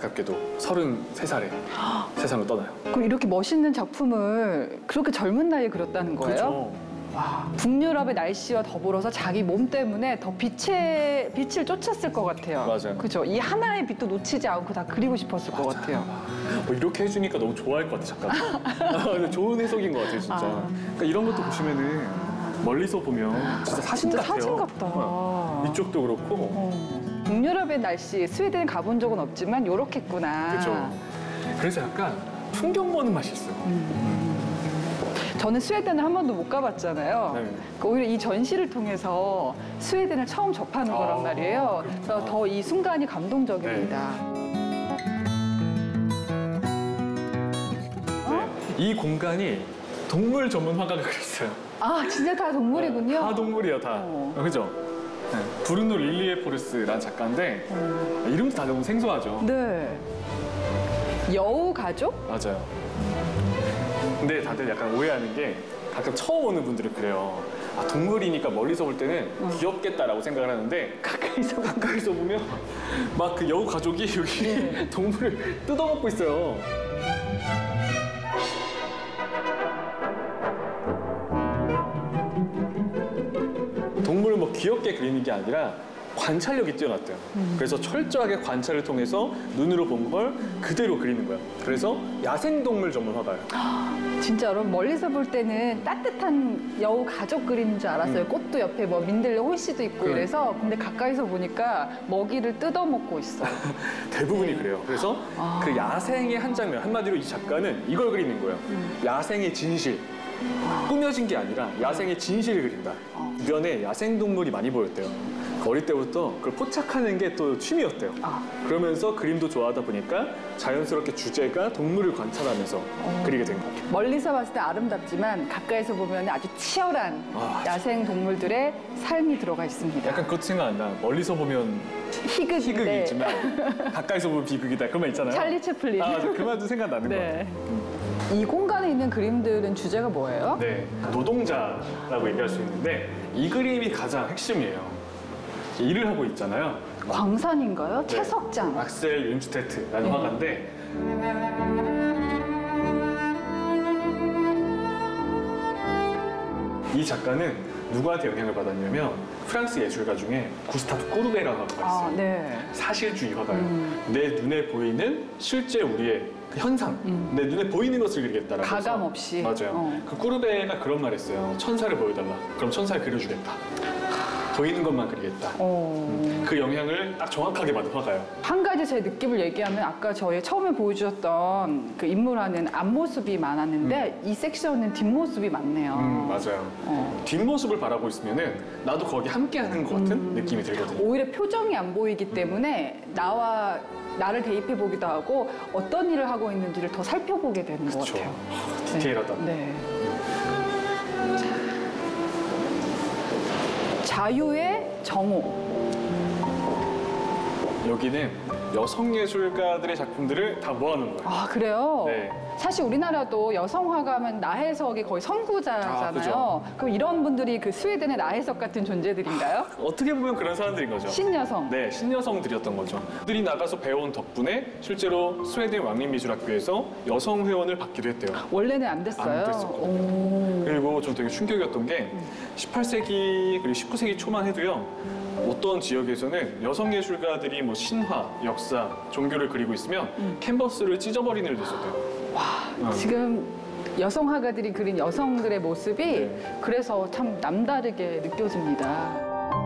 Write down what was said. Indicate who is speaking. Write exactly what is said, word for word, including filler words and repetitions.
Speaker 1: 안타깝게도 서른세 살에 세상을 떠나요.
Speaker 2: 그럼 이렇게 멋있는 작품을 그렇게 젊은 나이에 그렸다는 거예요?
Speaker 1: 그렇죠.
Speaker 2: 와, 북유럽의 날씨와 더불어서 자기 몸 때문에 더 빛의, 빛을 쫓았을 것 같아요.
Speaker 1: 맞아요.
Speaker 2: 그죠? 이 하나의 빛도 놓치지 않고 다 그리고 싶었을 것 같아요.
Speaker 1: 뭐 이렇게 해주니까 너무 좋아할 것 같아, 잠깐. 좋은 해석인 것 같아요, 진짜.
Speaker 2: 아.
Speaker 1: 그러니까 이런 것도 보시면은 멀리서 보면 진짜 사진
Speaker 2: 진짜
Speaker 1: 같아요.
Speaker 2: 사진 같다.
Speaker 1: 어. 이쪽도 그렇고.
Speaker 2: 어. 북유럽의 날씨, 스웨덴 가본 적은 없지만 요렇겠구나.
Speaker 1: 그렇죠. 그래서 약간 풍경 보는 맛이 있어요.
Speaker 2: 음. 저는 스웨덴을 한 번도 못 가봤잖아요.
Speaker 1: 네.
Speaker 2: 그러니까 오히려 이 전시를 통해서 스웨덴을 처음 접하는
Speaker 1: 아,
Speaker 2: 거란 말이에요.
Speaker 1: 그렇구나.
Speaker 2: 그래서 더 이 순간이 감동적입니다.
Speaker 1: 네. 이 공간이 동물 전문 화가가 그렸어요.
Speaker 2: 아, 진짜 다 동물이군요.
Speaker 1: 다 동물이에요, 다.
Speaker 2: 어.
Speaker 1: 어, 그죠? 네. 브루노 릴리에포르스라는 작가인데
Speaker 2: 어.
Speaker 1: 이름도 다 너무 생소하죠?
Speaker 2: 네. 여우 가족?
Speaker 1: 맞아요. 근데 다들 약간 오해하는 게 가끔 처음 오는 분들은 그래요. 아, 동물이니까 멀리서 볼 때는
Speaker 2: 어.
Speaker 1: 귀엽겠다라고 생각을 하는데
Speaker 2: 가까이서 보면
Speaker 1: 가까이서 보면 막 그 여우 가족이 여기
Speaker 2: 네.
Speaker 1: 동물을 뜯어먹고 있어요. 동물을 뭐 귀엽게 그리는 게 아니라 관찰력이 뛰어났대요.
Speaker 2: 음.
Speaker 1: 그래서 철저하게 관찰을 통해서 눈으로 본 걸 그대로 그리는 거야. 그래서 야생동물 전문 화가예요.
Speaker 2: 진짜로 멀리서 볼 때는 따뜻한 여우 가족 그림인 줄 알았어요.
Speaker 1: 음.
Speaker 2: 꽃도 옆에 뭐 민들레 홀씨도 있고
Speaker 1: 그래.
Speaker 2: 이래서. 근데 가까이서 보니까 먹이를 뜯어먹고 있어요.
Speaker 1: 대부분이 그래요. 그래서
Speaker 2: 아.
Speaker 1: 그 야생의 한 장면, 한마디로 이 작가는 이걸 그리는 거예요.
Speaker 2: 음.
Speaker 1: 야생의 진실. 꾸며진 게 아니라 야생의 진실을 그린다.
Speaker 2: 어.
Speaker 1: 주변에 야생동물이 많이 보였대요. 어릴 때부터 그걸 포착하는 게 또 취미였대요.
Speaker 2: 아.
Speaker 1: 그러면서 그림도 좋아하다 보니까 자연스럽게 주제가 동물을 관찰하면서
Speaker 2: 어.
Speaker 1: 그리게 된 거예요.
Speaker 2: 멀리서 봤을 때 아름답지만 가까이서 보면 아주 치열한
Speaker 1: 아,
Speaker 2: 야생 동물들의 삶이 들어가 있습니다.
Speaker 1: 약간 그것도 생각난다. 멀리서 보면 희극이
Speaker 2: 희극인데
Speaker 1: 있지만 가까이서 보면 비극이다. 그런 말 있잖아요.
Speaker 2: 찰리 채플린.
Speaker 1: 아, 맞아. 그 말도 생각나는
Speaker 2: 네.
Speaker 1: 거예요.
Speaker 2: 이 공간에 있는 그림들은 주제가 뭐예요?
Speaker 1: 네, 노동자라고 얘기할 수 있는데 이 그림이 가장 핵심이에요. 일을 하고 있잖아요.
Speaker 2: 광산인가요?
Speaker 1: 네.
Speaker 2: 채석장.
Speaker 1: 악셀 윈스테트라는
Speaker 2: 네.
Speaker 1: 화가인데 이 작가는 누구한테 영향을 받았냐면 프랑스 예술가 중에 구스타프 꾸르베라는 화가가 있어요.
Speaker 2: 아, 네.
Speaker 1: 사실주의 화가예요.
Speaker 2: 음.
Speaker 1: 내 눈에 보이는 실제 우리의 그 현상,
Speaker 2: 음.
Speaker 1: 내 눈에 보이는 것을 그리겠다라고
Speaker 2: 가감
Speaker 1: 해서.
Speaker 2: 없이.
Speaker 1: 맞아요.
Speaker 2: 어.
Speaker 1: 그 꾸르베가 그런 말 했어요. 천사를 보여달라. 그럼 천사를 그려주겠다. 보이는 것만 그리겠다.
Speaker 2: 어.
Speaker 1: 그 영향을 딱 정확하게 받은 화가예요.
Speaker 2: 한 가지 제 느낌을 얘기하면 아까 저희 처음에 보여주셨던 그 인물하는 앞모습이 많았는데 이 섹션은 뒷모습이 많네요.
Speaker 1: 음, 맞아요.
Speaker 2: 어.
Speaker 1: 뒷모습을 바라보고 있으면은 나도 거기 함께하는 것 같은
Speaker 2: 음.
Speaker 1: 느낌이 들거든요.
Speaker 2: 오히려 표정이 안 보이기 때문에 나와 나를 대입해 보기도 하고 어떤 일을 하고 있는지를 더 살펴보게 되는 것
Speaker 1: 그쵸.
Speaker 2: 같아요.
Speaker 1: 하, 디테일하다.
Speaker 2: 네. 네. 자유의 정오.
Speaker 1: 여기는 여성 예술가들의 작품들을 다 모아놓은 거예요.
Speaker 2: 아, 그래요?
Speaker 1: 네.
Speaker 2: 사실 우리나라도 여성 화가면 나혜석이 거의 선구자잖아요.
Speaker 1: 아, 그죠.
Speaker 2: 그럼 이런 분들이 그 스웨덴의 나혜석 같은 존재들인가요?
Speaker 1: 어떻게 보면 그런 사람들인 거죠.
Speaker 2: 신여성.
Speaker 1: 네, 신여성들이었던 거죠. 그들이 나가서 배워온 덕분에 실제로 스웨덴 왕립미술학교에서 여성 회원을 받기도 했대요.
Speaker 2: 원래는 안 됐어요.
Speaker 1: 안 됐었거든요.
Speaker 2: 오.
Speaker 1: 그리고 좀 되게 충격이었던 게 십팔 세기 그리고 십구 세기 초만 해도요. 어떤 지역에서는 여성 예술가들이 뭐 신화, 역사, 종교를 그리고 있으면
Speaker 2: 음.
Speaker 1: 캔버스를 찢어버리는 일도 있었대요.
Speaker 2: 와,
Speaker 1: 어.
Speaker 2: 지금 여성 화가들이 그린 여성들의 모습이
Speaker 1: 네.
Speaker 2: 그래서 참 남다르게 느껴집니다.